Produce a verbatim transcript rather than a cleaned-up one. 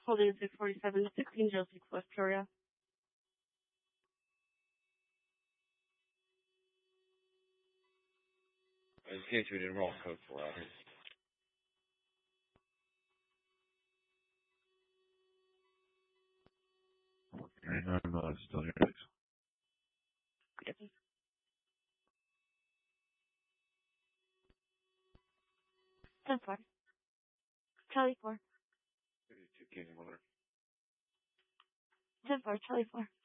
Holding six forty-seven to sixteen zero six West Peoria. In case we didn't roll code for it. I'm uh, still here. Yes. ten four. Charlie four. thirty-two King Miller. ten four, Charlie four.